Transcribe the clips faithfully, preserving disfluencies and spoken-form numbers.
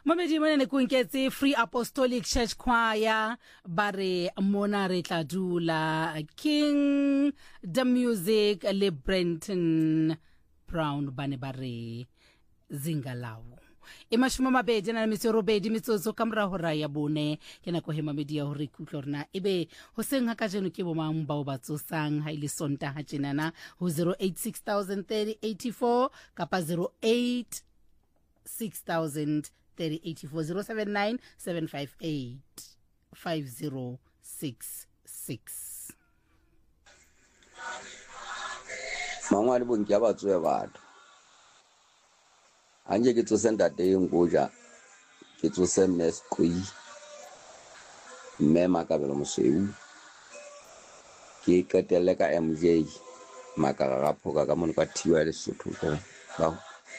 Mamedi monene ko nketse Free Apostolic Church Choir bare mona re tla dula King the Music le Brenton Brown bane bare zingalawo e mashuma mabedi na metso robedi metsotso ka mora hora ya bone ke nako he mamedi ya hore kutlo rena ebe ho seng ha ka jeno ke bo mang ba o batsosang ha ile sonta ha tjenana ho zero eight six thousand thirty eighty-four kapa zero eight six thousand thirty eighty-four zero seven nine seven five eight five zero six six. Mangwani bonke abatswe batho anje ke tsose ntate ngoja ke tsose meskui mme makabelo moseu ke qetelle ka M J makara phoka ka mona ka thiwa le Sotho ka ba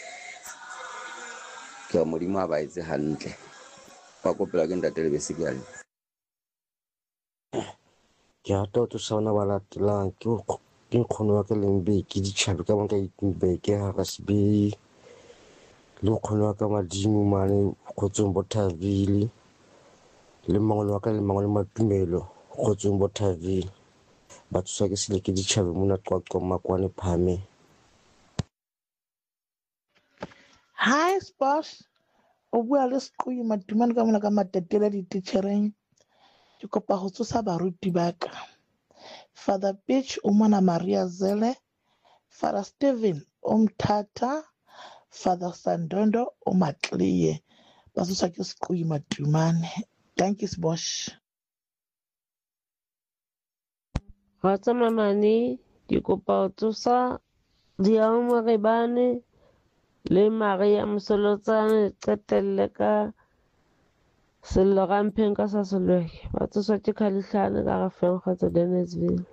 ke modimo a ba itse hantle ba kopela ke ntate le bese ke a ke a to sona bala tlang ke ke khono wa ke lembe ke di tshabe ka banka itumbe ke ha ba sibe le khono wa ka madimo mane khotsong bothavile le mangolo wa ka le mangolo matumelo khotsong bothavile ba tsosa ke sile ke di tshabe mona qoqo makwane phame. Hi boss, o bua le Squi Matumane ka mona ka matetela di teachereng. Ke kopa ho tsosa baruti ba ka. Father Pitch o mona Maria Zele, Father Steven o Mthatha, Father Sandondo o Matliye. Ba tsosa ke Squi Matumane. Thank you boss. Hatsa mamane ke kopa ho tsosa diamo re bane le Maria Msolotsane qetelle ka sello rampeng ka sa selweke ba tsosa ke khalihlane ka gafeng kgotsa Dennisville.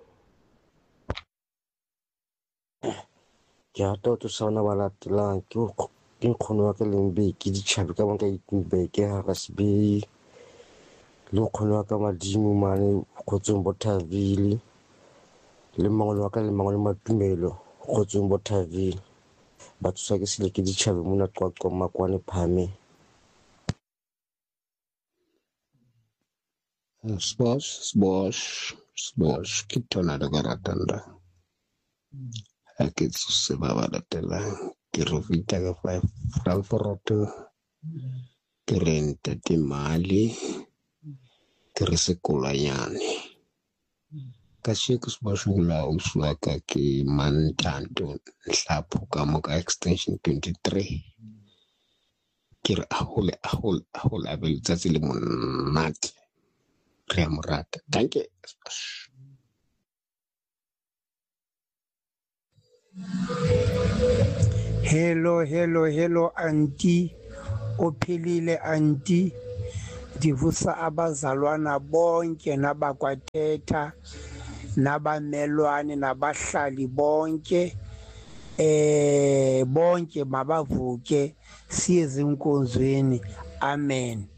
Ke a to sona bala tlang ke ke khono wa ke lembe ke di tshabe ka banka itumbe ke ha ba sibe le khono wa ka madimo mane khotsong bothavile le mangolo wa ka le mangolo matumelo khotsong bothavile ba tsosa ke sile ke di tshabe mona qoqo makwane phame. Sbosh, sbosh, sbosh, ke tona le ka ratanda. Ha ke tsose ba ba latelang, ke rovita ka five Frankfurt, ke renta te mali, ke re sekolanyane. Ka sheko sbosh ngula uswa ka ke mantanto hlapho ka mo ka extension twenty-three. Ke re ahole ahole ahole a be letsatsi le monate. Remrata. Danke. Hello, hello, hello, auntie. Ophilile auntie. Ndivusa abazalwana bonke nabakwaThetha nabamelwane nabahlali bonke eh bonke mabavuke siye ezinkonzweni. Amen.